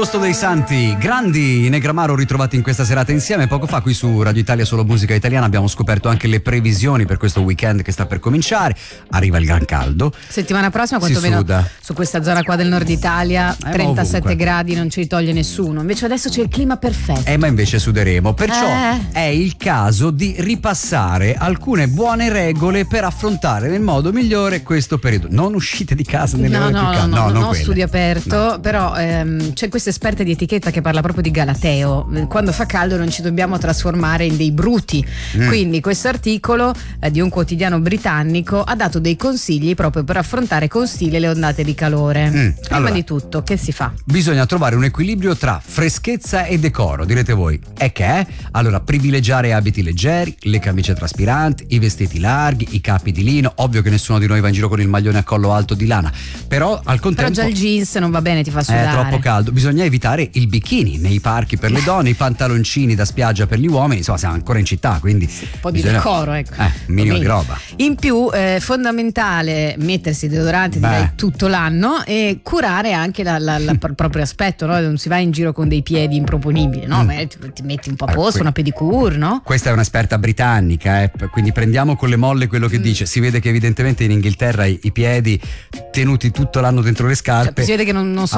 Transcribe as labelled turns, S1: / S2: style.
S1: Posto dei Santi, grandi Negramaro ritrovati in questa serata insieme. Poco fa qui su Radio Italia Solo Musica Italiana abbiamo scoperto anche le previsioni per questo weekend che sta per cominciare. Arriva il gran caldo.
S2: Settimana prossima quantomeno su questa zona qua del nord Italia 37 gradi non ci toglie nessuno. Invece adesso c'è il clima perfetto.
S1: Ma invece suderemo. Perciò è il caso di ripassare alcune buone regole per affrontare nel modo migliore questo periodo. Non uscite di casa nelle ore più calde.
S2: No, studio aperto, però c'è questa esperta di etichetta che parla proprio di galateo. Quando fa caldo non ci dobbiamo trasformare in dei bruti. Quindi questo articolo di un quotidiano britannico ha dato dei consigli proprio per affrontare con stile le ondate di calore. Prima di tutto, che si fa?
S1: Bisogna trovare un equilibrio tra freschezza e decoro. Direte voi, che è? Allora, privilegiare abiti leggeri, le camicie traspiranti, i vestiti larghi, i capi di lino. Ovvio che nessuno di noi va in giro con il maglione a collo alto di lana, però al contempo
S2: già il jeans non va bene, ti fa sudare.
S1: È troppo caldo. Bisogna evitare il bikini nei parchi per le donne, i pantaloncini da spiaggia per gli uomini. Insomma, siamo ancora in città, quindi
S2: un po' di decoro, ecco.
S1: Minimo di roba.
S2: In più è fondamentale mettersi deodorante direi tutto l'anno e curare anche il proprio aspetto, no? Non si va in giro con dei piedi improponibili, no? Ti metti un po' a posto, una pedicure, no?
S1: Questa è un'esperta britannica, quindi prendiamo con le molle quello che dice. Si vede che evidentemente in Inghilterra i piedi tenuti tutto l'anno dentro le scarpe.
S2: Si vede che non sono